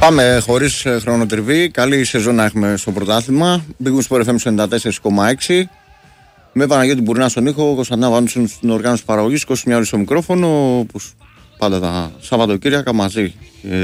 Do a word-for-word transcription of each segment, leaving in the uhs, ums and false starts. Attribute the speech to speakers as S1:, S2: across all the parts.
S1: Πάμε χωρίς χρονοτριβή. Καλή σεζόν να έχουμε στο πρωτάθλημα. Big Win Sport εφ εμ ενενήντα τέσσερα κόμμα έξι. Με Παναγιώτη Μπουρνά στον ήχο, Κωνσταντίνα Βάνουσον στην οργάνωση παραγωγής, Κώστα Μιάλη στο μικρόφωνο. Όπως πάντα τα Σαββατοκύριακα μαζί. Ε,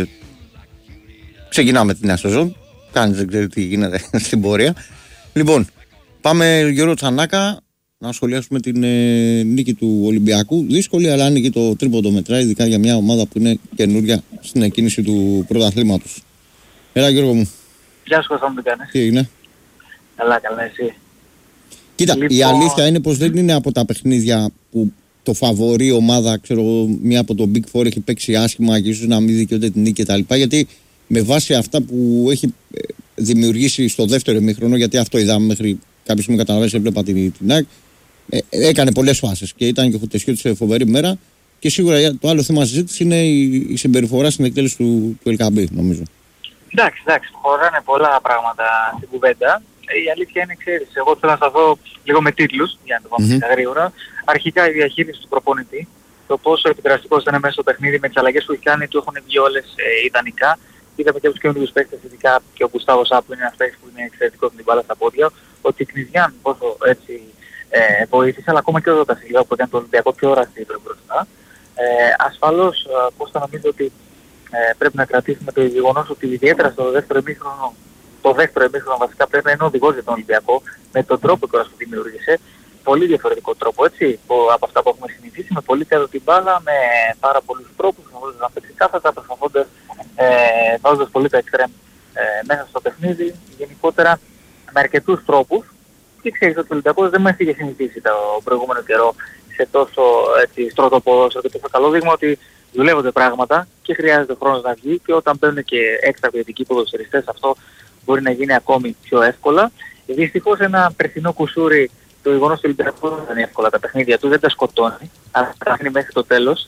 S1: ξεκινάμε την νέα σεζόν. Κανείς δεν ξέρει τι γίνεται στην πορεία. Λοιπόν, πάμε Γιώργο Τσανάκα να σχολιάσουμε την ε, νίκη του Ολυμπιακού. Δύσκολη, αλλά νίκη το τρίποντο μετράει, ειδικά για μια ομάδα που είναι καινούρια στην εκκίνηση του πρωταθλήματος. Έλα Γιώργο μου.
S2: Γεια σου Κώστα μου, τι κάνεις?
S1: Τι είναι?
S2: Καλά, καλά, εσύ?
S1: Κοίτα, λοιπόν, η αλήθεια είναι πως δεν είναι από τα παιχνίδια που το φαβορεί ομάδα, ξέρω εγώ, μία από το Big Four έχει παίξει άσχημα και ίσως να μην δικαιούται την νίκη κτλ. Γιατί με βάση αυτά που έχει δημιουργήσει στο δεύτερο ημίχρονο, γιατί αυτό είδαμε μέχρι κάποιο σημείο, καταλαβαίνεις, έβλεπα την, την ΑΕΚ, ε, έκανε πολλές φάσεις και ήταν και ο Χουτεσιώτης σε φοβερή μέρα. Και σίγουρα το άλλο θέμα συζήτηση είναι η, η συμπεριφορά στην εκτέλεση του, του Ελκαμπή, νομίζω.
S2: Εντάξει, εντάξει, χωράνε πολλά πράγματα στην κουβέντα. Η αλήθεια είναι, ξέρεις, εγώ θέλω να σταθώ λίγο με τίτλους, για να το πάμε mm-hmm. γρήγορα. Αρχικά η διαχείριση του προπονητή, το πόσο επιδραστικός ήταν μέσα στο παιχνίδι, με τις αλλαγές που έχει κάνει, του έχουν βγει όλες ε, ιδανικά. Είδαμε και από τους καινούριους παίκτες, ειδικά και ο Γκουστάβο Σάπ, που είναι ένας παίκτης που είναι εξαιρετικός με την μπάλα στα πόδια, ότι η Κνιδιάν πόσο έτσι ε, βοήθησε, αλλά ακόμα και ο Δοτασιλιό που έκανε το Ολυμπιακό πιο οραστήριο μπροστά. Ε, ασφαλώς, πώς θα νομίζω ότι ε, πρέπει να κρατήσουμε το γεγονός ότι ιδιαίτερα στο δεύτερο ημίχρονο, το δεύτερο ημίχρονο βασικά πρέπει να είναι οδηγός για τον Ολυμπιακό, με τον τρόπο τώρα που δημιούργησε, πολύ διαφορετικό τρόπο, έτσι, από αυτά που έχουμε συνηθίσει, με πολύ κάτω την μπάλα, με πάρα πολλούς τρόπους, προσπαθώντας να παίξει κάθετα, προσπαθώντας, ε, βάζοντας πολύ τα εξτρέμ ε, μέσα στο παιχνίδι, γενικότερα με αρκετούς τρόπους. Και ξέρεις ότι ο Ολυμπιακός δεν μας είχε συνηθίσει το προηγούμενο καιρό σε τόσο έτσι, στρωτό ποδόσφαιρο και τόσο καλό δείγμα ότι δουλεύονται πράγματα και χρειάζεται χρόνος να βγει, και όταν μπαίνουν και έξτρα ποιοτικοί ποδοσφαιριστές αυτό μπορεί να γίνει ακόμη πιο εύκολα. Δυστυχώς ένα περσινό κουσούρι, το γεγονός του Ολυμπιακού δεν είναι εύκολα τα παιχνίδια του, δεν τα σκοτώνει, αλλά τα κάνει μέχρι το τέλος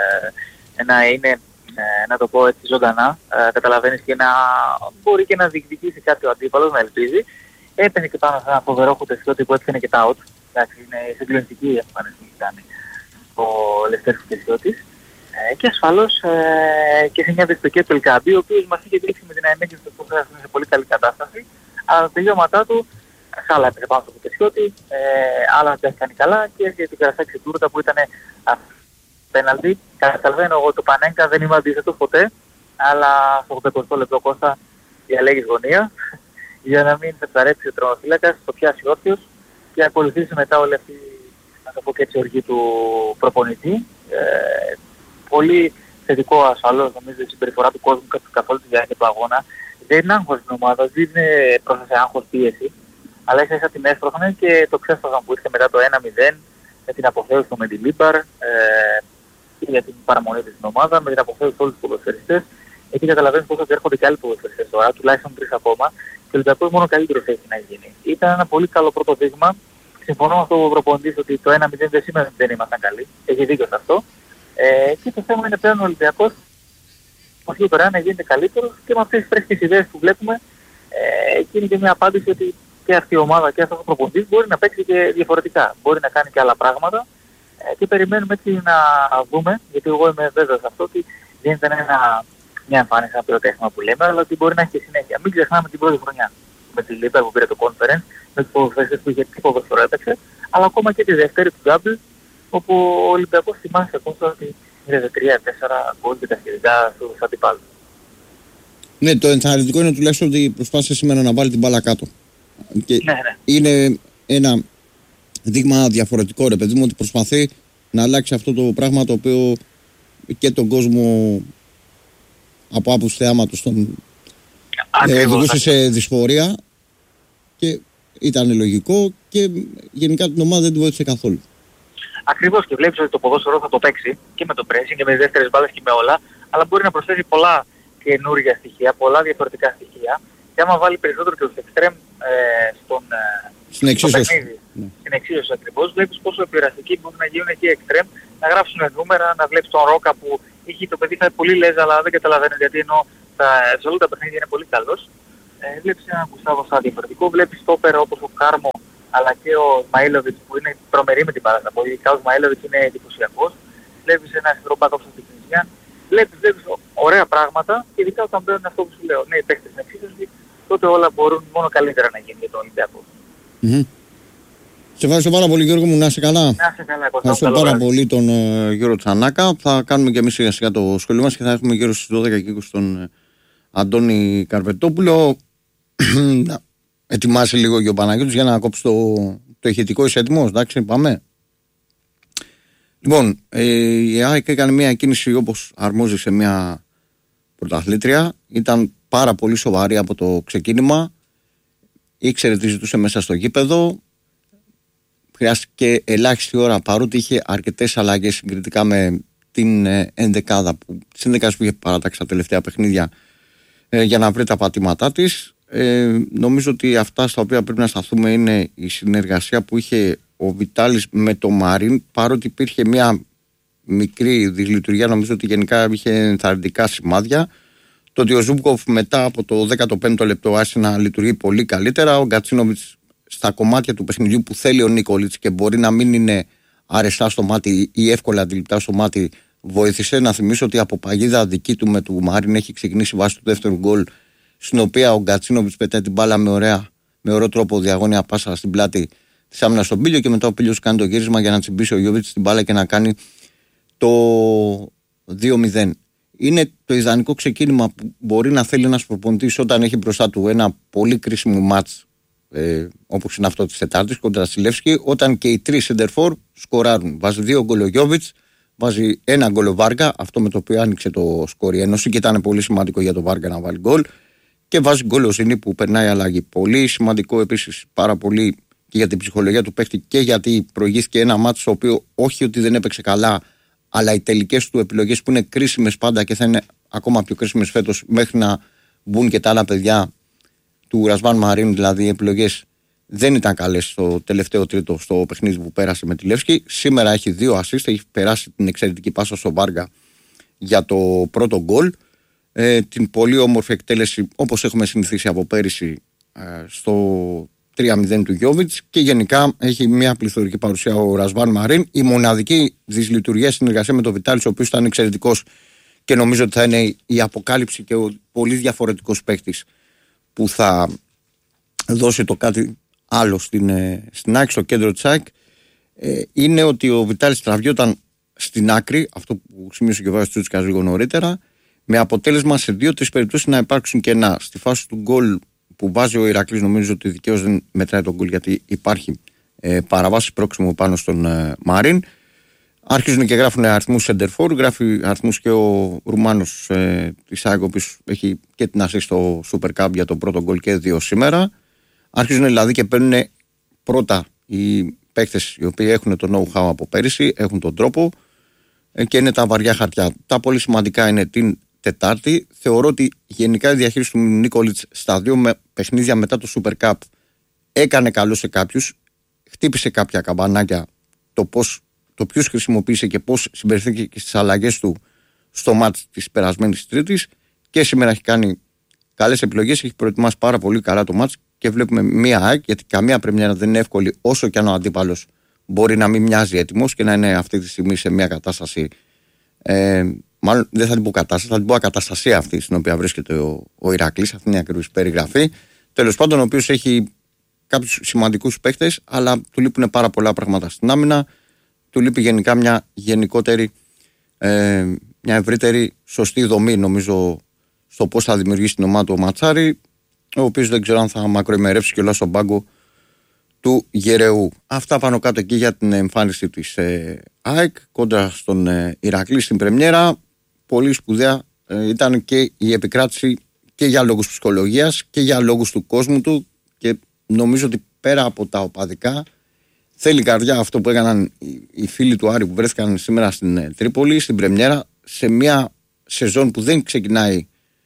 S2: ε, να είναι, ε, να το πω έτσι, ζωντανά, ε, καταλαβαίνεις, και να μπορεί και να διεκδικήσει κάτι ο αντίπαλος, να ελπίζει. Έπαινε και πάνω σε ένα φοβερό Χουτεσιώτη που έπαινε και τα out. Εντάξει, είναι συγκλονιστική η εμφάνιση που έχει κάνει ο Λευτέρης Χουτεσιώτης. Ε, και ασφαλώς ε, και σε μια δυστοκία του Ελκαμπή, ο οποίος μας είχε δείξει με την ΑΕΜΕΚ στο που είναι σε πολύ καλή κατάσταση. Αλλά τα τελειώματά του, άλλα έπαιζε πάνω στο Χουτεσιώτη, ε, άλλα δεν κάνει καλά, και έρχεται την Καρασάκη Τούρτα που ήταν πέναλτι. Καταλαβαίνω εγώ το Πανέγκα δεν είμαι αντίθετος ποτέ, αλλά στο ογδοηκοστό λεπτό Κώστα διαλέγεις γωνία για να μην σε ψαρέψει ο τερματοφύλακας, το πιάσει όρθιος και ακολουθήσει μετά όλη αυτή, να το πω και έτσι, οργή του προπονητή. Ε, πολύ θετικό ασφαλώς νομίζω η συμπεριφορά του κόσμου καθ' όλη τη διάρκεια του αγώνα. Δεν είναι άγχος στην ομάδα, δεν είναι πρόσθεσε άγχος πίεση, αλλά ίσα ίσα την έσπροχνε και το ξέσπασμα που ήρθε μετά το ένα μηδέν με την αποθέωση του Μεντιλίμπαρ ε, για την παραμονή της στην ομάδα, με την αποθέωση όλους τους ποδοσφαιριστές. Εκεί καταλαβαίνεις πόσο έρχονται και άλλοι ποδοσφαιριστές τώρα, τουλάχιστον τρεις ακόμα, και ο Ολυμπιακός μόνο καλύτερος έχει να γίνει. Ήταν ένα πολύ καλό πρώτο δείγμα. Συμφωνώ με αυτό που προπονητής ότι το ένα μηδέν δεν σήμερα δεν ήμασταν καλοί. Έχει δίκιο σε αυτό. Ε, και το θέμα είναι πλέον ο Ολυμπιακός ως τώρα να γίνεται καλύτερος, και με αυτές τις φρέσκες ιδέες που βλέπουμε, ε, εκεί είναι και μια απάντηση ότι και αυτή η ομάδα και αυτός ο προπονητής μπορεί να παίξει και διαφορετικά. Μπορεί να κάνει και άλλα πράγματα, ε, και περιμένουμε έτσι να δούμε, γιατί εγώ είμαι βέβαιος σε αυτό ότι δεν ήταν ένα, μια εμφάνιση, ένα πυροτέχνημα που λέμε, αλλά ότι μπορεί να έχει και συνέχεια. Μην ξεχνάμε την πρώτη χρονιά με τη Λίπερ που πήρε το conference, με τους ποδοσφαιριστές που είχε τι ποδοσφαιρό έπαιξε, αλλά ακόμα και τη δεύτερη του Double, όπου ο Ολυμπιακός θυμάσαι ακόμα ότι είναι τρία τέσσερα γκολ και τα σχετικά στους αντιπάλους.
S1: Ναι, το ενθαρρυντικό είναι τουλάχιστον ότι προσπάθησε σήμερα να βάλει την μπάλα κάτω. Και
S2: ναι, ναι.
S1: Είναι ένα δείγμα διαφορετικό, ρε παιδί μου, ότι προσπαθεί να αλλάξει αυτό το πράγμα το οποίο και τον κόσμο από άποψη θεάματος τον οδηγούσε σε δυσφορία, και ήταν λογικό, και γενικά την ομάδα δεν τη βοήθησε καθόλου.
S2: Ακριβώς, και βλέπεις ότι το ποδόσφαιρο θα το παίξει και με το pressing και με τις δεύτερες μπάλες και με όλα, αλλά μπορεί να προσθέσει πολλά καινούργια στοιχεία, πολλά διαφορετικά στοιχεία, και άμα βάλει περισσότερο και τους extreme ε, στον,
S1: στην εξίσωση,
S2: ναι. στην εξίσωση ακριβώς, βλέπεις πόσο επηρεαστικοί μπορούν να γίνουν εκεί extreme, να γράψουν νούμερα, να βλέπεις τον Ρόκα που είχε το παιδί, θα είναι πολύ λέζα, αλλά δεν καταλαβαίνω γιατί, ενώ σε όλα τα παιχνίδια είναι πολύ καλός. Ε, βλέπεις έναν Γκουστάβο σαν διαφορετικό, βλέπεις στόπερ όπως ο Κάρμο, αλλά και ο Σμαΐλοβιτς που είναι τρομερή με την μπάλα στα πόδια. Ο Σμαΐλοβιτς είναι εντυπωσιακός. Βλέπεις ένα συνδρόμπακ όπως την Κνιδιάν. βλέπεις, βλέπεις ωραία πράγματα, ειδικά όταν μπαίνουν αυτό που σου λέω. Ναι, οι παίκτες με εξίσωση, τότε όλα μπορούν μόνο καλύτερα να γίνει για τον Ολυμπιακό.
S1: Mm-hmm. Σε ευχαριστώ πάρα πολύ, Γιώργο μου, να είσαι καλά.
S2: Να είσαι καλά, Κώστα.
S1: Ευχαριστώ πάρα πολύ τον uh, Γιώργο Τσανάκα. Θα κάνουμε και εμείς σιγά σιγά το σχολείο μας και θα έχουμε γύρω στις δώδεκα και είκοσι τον uh, Αντώνη Καρπετόπουλο. Ετοιμάσει λίγο και ο Παναγιώτης για να κόψει το, το ηχητικό. Είσαι έτοιμος, εντάξει, πάμε. Λοιπόν, ε, η ΑΕΚ έκανε μια κίνηση όπως αρμόζει σε μια πρωταθλήτρια. Ήταν πάρα πολύ σοβαρή από το ξεκίνημα. Ήξερε τι ζητούσε μέσα στο γήπεδο. Χρειάστηκε ελάχιστη ώρα, παρότι είχε αρκετές αλλαγές συγκριτικά με την ε, ενδεκάδα που, τις ενδεκάδες που είχε παρατάξει τα τελευταία παιχνίδια ε, για να βρει τα πατήματά της. Ε, νομίζω ότι αυτά στα οποία πρέπει να σταθούμε είναι η συνεργασία που είχε ο Βιτάλης με το Μαρίν, παρότι υπήρχε μια μικρή δυσλειτουργία. Νομίζω ότι γενικά είχε ενθαρρυντικά σημάδια. Το ότι ο Ζούμπκοφ μετά από το δέκατο πέμπτο λεπτό άρχισε να λειτουργεί πολύ καλύτερα. Ο Γκατσίνοβιτς στα κομμάτια του παιχνιδιού που θέλει ο Νίκολιτς και μπορεί να μην είναι αρεστά στο μάτι ή εύκολα αντιληπτά στο μάτι, βοήθησε. Να θυμίσω ότι από παγίδα δική του με του Μάριν έχει ξεκινήσει βάσει του δεύτερου γκολ, στην οποία ο Γκατσίνοβιτς πετάει την μπάλα με, ωραία, με ωραίο τρόπο διαγώνια πάσα στην πλάτη τη άμυνα στον Πίλιο και μετά ο Πίλιος κάνει το γύρισμα για να τσιμπήσει ο Γιώβιτς την μπάλα και να κάνει το δύο μηδέν. Είναι το ιδανικό ξεκίνημα που μπορεί να θέλει ένας προπονητής όταν έχει μπροστά του ένα πολύ κρίσιμο μάτς, ε, όπως είναι αυτό της Τετάρτης κοντρα στη Λεύσκη, όταν και οι τρεις σεντερφόρ σκοράρουν. Βάζει δύο γκολ ο Γιώβιτς, βάζει ένα γκολ ο Βάργα, αυτό με το οποίο άνοιξε το σκορ η Ένωση και ήταν πολύ σημαντικό για τον Βάργα να βάλει γκολ, και βάζει γκολ ο Ζήνη που περνάει αλλαγή. Πολύ σημαντικό επίσης, πάρα πολύ και για την ψυχολογία του παίχτη και γιατί προηγήθηκε ένα μάτς το οποίο όχι ότι δεν έπαιξε καλά, αλλά οι τελικές του επιλογές που είναι κρίσιμες πάντα και θα είναι ακόμα πιο κρίσιμες φέτος μέχρι να μπουν και τα άλλα παιδιά του Ρασβάν Μαρίν, δηλαδή οι επιλογές δεν ήταν καλές στο τελευταίο τρίτο στο παιχνίδι που πέρασε με τη Λεύσκη. Σήμερα έχει δύο ασίστ, έχει περάσει την εξαιρετική πάσα στο Βάργα για το πρώτο γκολ. Ε, την πολύ όμορφη εκτέλεση όπως έχουμε συνηθίσει από πέρυσι ε, στο τρία μηδέν του Γιώβιτς, και γενικά έχει μια πληθωρική παρουσία ο Ρασβάν Μαρίν. Η μοναδική δυσλειτουργία συνεργασία με τον Βιτάλης, ο οποίος ήταν εξαιρετικός και νομίζω ότι θα είναι η αποκάλυψη και ο πολύ διαφορετικός παίκτης που θα δώσει το κάτι άλλο στην, στην άκρη, στο κέντρο της ΑΕΚ, ε, είναι ότι ο Βιτάλης τραβιόταν στην άκρη, αυτό που σημείωσε και ο Βάσης Τσούτσικας λίγο νωρίτερα, με αποτέλεσμα σε δύο-τρεις περιπτώσεις να υπάρξουν κενά. Στη φάση του γκολ που βάζει ο Ηρακλής, νομίζω ότι δικαίως δεν μετράει τον γκολ γιατί υπάρχει ε, παραβάση πρόξιμο πάνω στον ε, Μαρίν. Άρχιζουν και γράφουν αριθμούς σεντερφόρ, γράφει αριθμούς και ο Ρουμάνος ε, της ΑΕΚ, ο οποίος έχει και την ασίστ στο Super Cup για τον πρώτο γκολ και δύο σήμερα. Άρχιζουν δηλαδή και παίρνουν πρώτα οι παίκτες οι οποίοι έχουν το know-how από πέρυσι, έχουν τον τρόπο ε, και είναι τα βαριά χαρτιά. Τα πολύ σημαντικά είναι την Τετάρτη. Θεωρώ ότι γενικά η διαχείριση του Νίκολιτς στα δύο με παιχνίδια μετά το Super Cup έκανε καλό σε κάποιους, χτύπησε κάποια καμπανάκια το πώς, το ποιους χρησιμοποίησε και πώς συμπεριφέρθηκε και στις αλλαγές του στο μάτς της περασμένης Τρίτης, και σήμερα έχει κάνει καλές επιλογές, έχει προετοιμάσει πάρα πολύ καλά το μάτς και βλέπουμε μία ΑΕΚ, γιατί καμία πρεμιέρα δεν είναι εύκολη, όσο και αν ο αντίπαλος μπορεί να μην μοιάζει έτοιμος και να είναι αυτή τη στιγμή σε μια κατάσταση, ε, μάλλον δεν θα την πω κατάσταση, θα την πω ακαταστασία αυτή στην οποία βρίσκεται ο, ο Ηρακλής, αυτή είναι η ακριβής περιγραφή. Τέλος πάντων, ο οποίος έχει κάποιους σημαντικούς παίχτες, αλλά του λείπουν πάρα πολλά πράγματα στην άμυνα, του λείπει γενικά μια γενικότερη, ε, μια ευρύτερη σωστή δομή, νομίζω, στο πώς θα δημιουργήσει την ομάδα του ο Ματσάρη, ο οποίος δεν ξέρω αν θα μακροημερεύσει κιόλας στον πάγκο του Γερεού. Αυτά πάνω κάτω εκεί για την εμφάνιση της ε, ΑΕΚ κόντρα στον ε, Ηρακλή στην πρεμιέρα. Πολύ σπουδαία ε, ήταν και η επικράτηση και για λόγους ψυχολογίας και για λόγους του κόσμου του, και νομίζω ότι πέρα από τα οπαδικά θέλει καρδιά αυτό που έκαναν οι, οι φίλοι του Άρη που βρέθηκαν σήμερα στην ε, Τρίπολη, στην πρεμιέρα, σε μια σεζόν που δεν ξεκινάει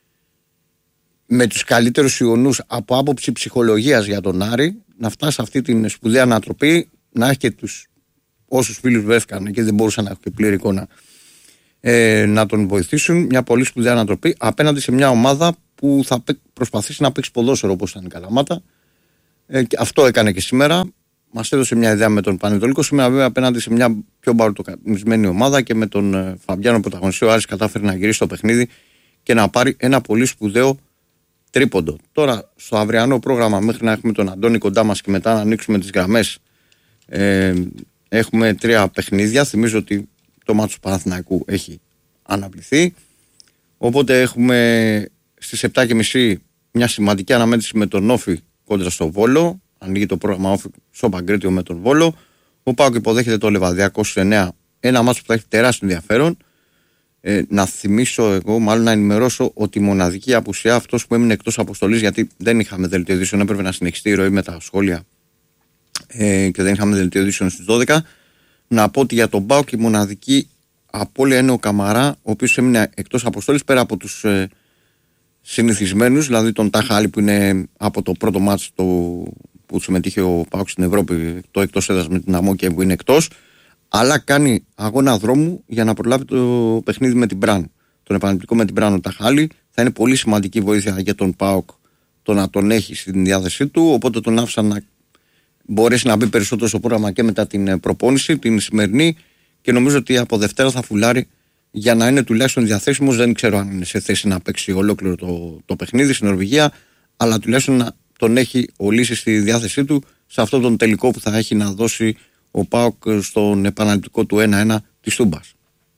S1: με τους καλύτερους ιονούς από άποψη ψυχολογίας για τον Άρη, να φτάσει αυτή την σπουδαία ανατροπή, να έχει και τους όσους φίλους βρέθηκαν και δεν μπορούσαν να έχουν και πλήρη εικόνα, ε, να τον βοηθήσουν. Μια πολύ σπουδαία ανατροπή απέναντι σε μια ομάδα που θα προσπαθήσει να παίξει ποδόσφαιρο όπως ήταν η Καλαμάτα. Ε, και αυτό έκανε και σήμερα. μας έδωσε μια ιδέα με τον Πανετολικό. Σήμερα βέβαια απέναντι σε μια πιο μπαλτοκαμισμένη ομάδα και με τον ε, Φαμπιάνο πρωταγωνιστή, ο Άρης κατάφερε να γυρίσει το παιχνίδι και να πάρει ένα πολύ σπουδαίο τρίποντο. Τώρα στο αυριανό πρόγραμμα, μέχρι να έχουμε τον Αντώνη κοντά μας και μετά να ανοίξουμε τις γραμμές, ε, έχουμε τρία παιχνίδια. Θυμίζω ότι το μάτσο του Παναθηναϊκού έχει αναβληθεί. Οπότε έχουμε στις επτά και μισή μια σημαντική αναμέτρηση με τον Όφη κόντρα στο Βόλο. Ανοίγει το πρόγραμμα Όφη στο Παγκρίτιο με τον Βόλο. Ο ΠΑΟΚ υποδέχεται το Λεβαδιακό στις εννιά. Ένα μάτσο που θα έχει τεράστιο ενδιαφέρον. Ε, να θυμίσω εγώ, μάλλον να ενημερώσω ότι η μοναδική απουσία, αυτός που έμεινε εκτός αποστολής, γιατί δεν είχαμε δελτίο ειδήσεων, έπρεπε να συνεχιστεί η ροή με τα σχόλια ε, και δεν είχαμε δελτίο ειδήσεων στις δώδεκα. Να πω ότι για τον ΠΑΟΚ η μοναδική απώλεια είναι ο Καμαρά, ο οποίος έμεινε εκτός αποστολής πέρα από τους ε, συνηθισμένους, δηλαδή τον Ταχάλη που είναι από το πρώτο μάτς το, που συμμετείχε ο ΠΑΟΚ στην Ευρώπη, το εκτός έδρας με την Αμόκια που είναι εκτός. Αλλά κάνει αγώνα δρόμου για να προλάβει το παιχνίδι με την Μπραν. Τον επαναληπτικό με την Μπραν ο Ταχάλη. Θα είναι πολύ σημαντική βοήθεια για τον ΠΑΟΚ το να τον έχει στην διάθεσή του. Οπότε τον άφησα να μπορέσει να μπει περισσότερο στο πρόγραμμα και μετά την προπόνηση, την σημερινή. Και νομίζω ότι από Δευτέρα θα φουλάρει για να είναι τουλάχιστον διαθέσιμος. Δεν ξέρω αν είναι σε θέση να παίξει ολόκληρο το, το παιχνίδι στην Νορβηγία. Αλλά τουλάχιστον να τον έχει ο Λύσης στη διάθεσή του σε αυτόν τον τελικό που θα έχει να δώσει ο ΠΑΟΚ στον επαναληπτικό του ένα ένα της Τούμπας.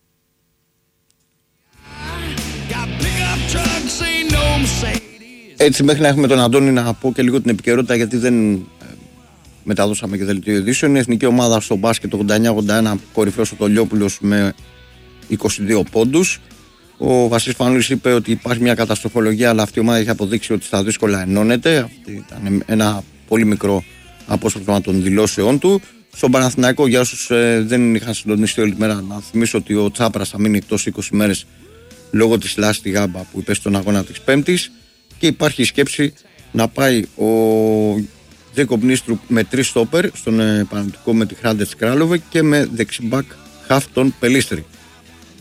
S1: Έτσι μέχρι να έχουμε τον Αντώνη να πω και λίγο την επικαιρότητα, γιατί δεν ε, μεταδώσαμε και δελτίο ειδήσεων. Η εθνική ομάδα στο μπάσκετ ογδόντα εννιά ογδόντα ένα, κορυφαίος ο Τολιόπουλος με είκοσι δύο πόντους. Ο Βασίλης Φανούλης είπε ότι υπάρχει μια καταστροφολογία, αλλά αυτή η ομάδα έχει αποδείξει ότι στα δύσκολα ενώνεται. Αυτή ήταν ένα πολύ μικρό απόσπασμα των δηλώσεών του. Στον Παναθηναϊκό, για όσους ε, δεν είχαν συντονιστεί όλη τη μέρα, να θυμίσω ότι ο Τσάπρας θα μείνει εκτός είκοσι μέρες λόγω της λάσης στη γάμπα που υπέστη στον αγώνα της Πέμπτης. Και υπάρχει η σκέψη να πάει ο Τζέικομπ Νίστρου με τρεις στόπερ στον ε, Παναθηναϊκό με τη Χράντετς Κράλοβε και με δεξιμπακ χαφ τον Πελίστρη.